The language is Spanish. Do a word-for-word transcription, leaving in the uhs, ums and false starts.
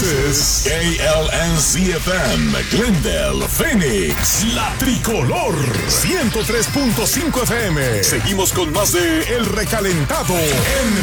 This is K L N C F M, Glendale, Phoenix, La Tricolor, ciento tres punto cinco F M. Seguimos con más de El Recalentado en